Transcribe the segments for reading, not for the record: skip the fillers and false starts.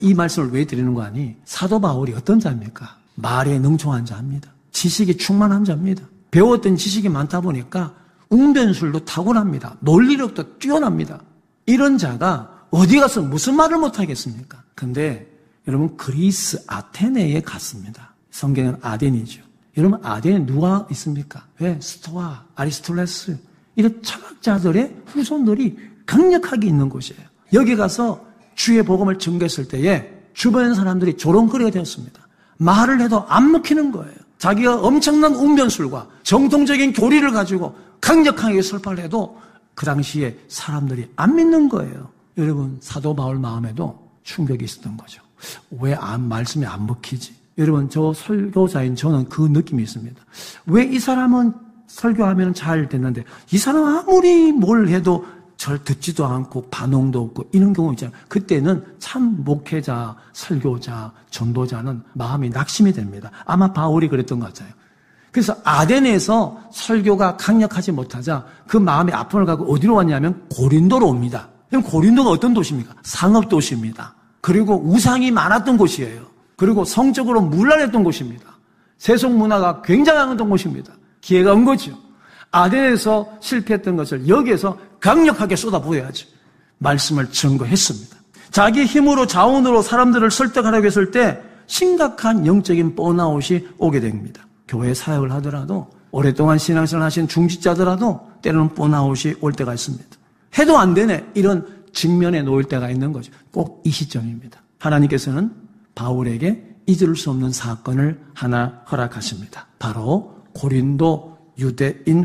이 말씀을 왜 드리는 거 아니? 사도 바울이 어떤 자입니까? 말에 능총한 자입니다. 지식이 충만한 자입니다. 배웠던 지식이 많다 보니까 웅변술도 탁월합니다. 논리력도 뛰어납니다. 이런 자가 어디 가서 무슨 말을 못하겠습니까? 근데 여러분 그리스 아테네에 갔습니다. 성경은 아덴이죠. 여러분 아덴에 누가 있습니까? 왜? 스토아, 아리스토텔레스 이런 철학자들의 후손들이 강력하게 있는 곳이에요. 여기 가서 주의 복음을 전개했을 때에 주변 사람들이 조롱거리가 되었습니다. 말을 해도 안 먹히는 거예요. 자기가 엄청난 웅변술과 정통적인 교리를 가지고 강력하게 설파를 해도 그 당시에 사람들이 안 믿는 거예요. 여러분 사도 바울 마음에도 충격이 있었던 거죠. 왜 말씀이 안 먹히지? 여러분 저 설교자인 저는 그 느낌이 있습니다. 왜 이 사람은 설교하면 잘 됐는데 이 사람 아무리 뭘 해도 절 듣지도 않고 반응도 없고 이런 경우 있잖아요. 그때는 참 목회자, 설교자, 전도자는 마음이 낙심이 됩니다. 아마 바울이 그랬던 것 같아요. 그래서 아덴에서 설교가 강력하지 못하자 그 마음의 아픔을 갖고 어디로 왔냐면 고린도로 옵니다. 그럼 고린도가 어떤 도시입니까? 상업도시입니다. 그리고 우상이 많았던 곳이에요. 그리고 성적으로 문란했던 곳입니다. 세속 문화가 굉장한 곳입니다. 기회가 온 거죠. 아덴에서 실패했던 것을 여기에서 강력하게 쏟아부어야지. 말씀을 증거했습니다. 자기 힘으로 자원으로 사람들을 설득하려고 했을 때 심각한 영적인 번아웃이 오게 됩니다. 교회 사역을 하더라도 오랫동안 신앙생활 하신 중직자더라도 때로는 번아웃이 올 때가 있습니다. 해도 안 되네 이런 직면에 놓일 때가 있는 거죠. 꼭 이 시점입니다. 하나님께서는 바울에게 잊을 수 없는 사건을 하나 허락하십니다. 바로 고린도 유대인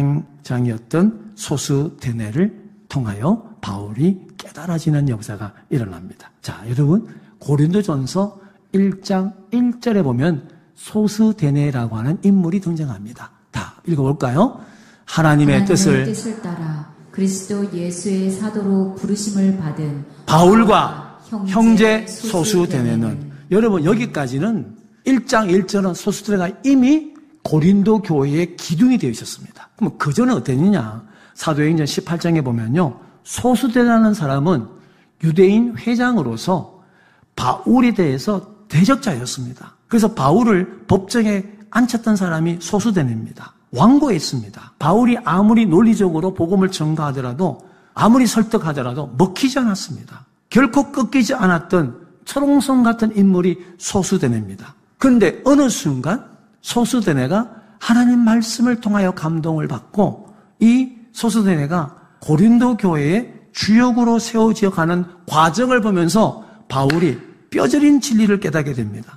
회장장이었던 소스데네를 통하여 바울이 깨달아지는 역사가 일어납니다. 자, 여러분 고린도전서 1장 1절에 보면 소스데네라고 하는 인물이 등장합니다. 다 읽어볼까요? 하나님의 뜻을 따라 그리스도 예수의 사도로 부르심을 받은 바울과 형제 소스데네는 여러분 여기까지는 1장 1절은 소스데네가 이미 고린도 교회의 기둥이 되어 있었습니다. 그럼 그 전에 어땠느냐? 사도행전 18장에 보면요. 소스데네라는 사람은 유대인 회장으로서 바울에 대해서 대적자였습니다. 그래서 바울을 법정에 앉혔던 사람이 소스데네입니다. 완고했습니다. 바울이 아무리 논리적으로 복음을 전가하더라도 아무리 설득하더라도 먹히지 않았습니다. 결코 꺾이지 않았던 철옹성 같은 인물이 소스데네입니다. 그런데 어느 순간 소스데네가 하나님 말씀을 통하여 감동을 받고 이 소스데네가 고린도 교회의 주역으로 세워지어가는 과정을 보면서 바울이 뼈저린 진리를 깨닫게 됩니다.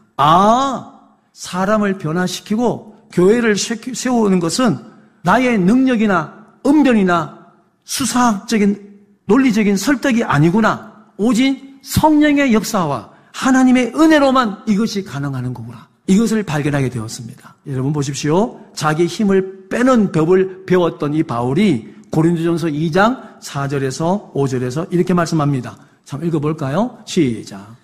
사람을 변화시키고 교회를 세우는 것은 나의 능력이나 언변이나 수사학적인 논리적인 설득이 아니구나. 오직 성령의 역사와 하나님의 은혜로만 이것이 가능한 거구나. 이것을 발견하게 되었습니다. 여러분 보십시오. 자기 힘을 빼는 법을 배웠던 이 바울이 고린도전서 2장 4절에서 5절에서 이렇게 말씀합니다. 참 읽어볼까요? 시작.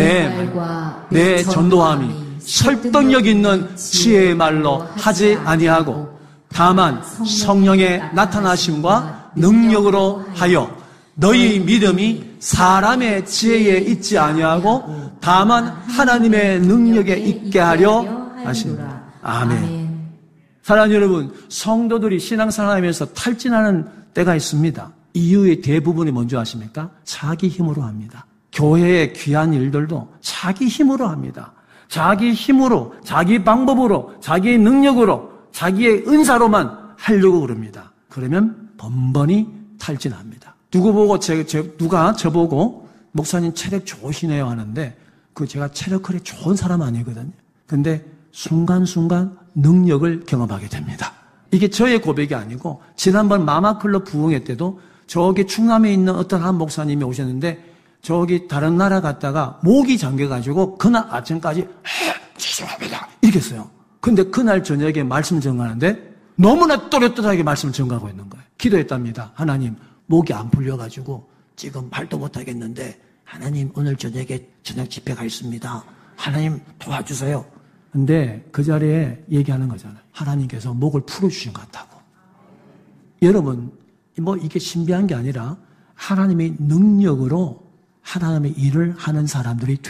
내 전도함이 설득력 있는 지혜의 말로 하지 아니하고 다만 성령의 나타나심과 능력으로 하여 너희 믿음이 사람의 지혜에 있지 아니하고 다만 하나님의 능력에 있게 하려 하십니다. 아멘. 사랑하는 여러분, 성도들이 신앙생활하면서 탈진하는 때가 있습니다. 이유의 대부분이 뭔지 아십니까? 자기 힘으로 합니다. 교회의 귀한 일들도 자기 힘으로 합니다. 자기 힘으로, 자기 방법으로, 자기의 능력으로, 자기의 은사로만 하려고 그럽니다. 그러면 번번이 탈진합니다. 누가 저보고 목사님 체력 좋으시네요 하는데 제가 체력 그리 좋은 사람 아니거든요. 근데 순간순간 능력을 경험하게 됩니다. 이게 저의 고백이 아니고 지난번 마마클럽 부흥회 때도 저기 충남에 있는 어떤 한 목사님이 오셨는데 저기 다른 나라 갔다가 목이 잠겨가지고 그날 아침까지 죄송합니다 이렇게 했어요. 근데 그날 저녁에 말씀 전가하는데 너무나 또렷하게 말씀을 전가하고 있는 거예요. 기도했답니다. 하나님 목이 안 풀려가지고 지금 말도 못하겠는데 하나님 오늘 저녁에 저녁 집회 가 있습니다. 하나님 도와주세요. 근데 그 자리에 얘기하는 거잖아요. 하나님께서 목을 풀어주신 것 같다고. 여러분 이게 신비한 게 아니라 하나님의 능력으로 하나님의 일을 하는 사람들이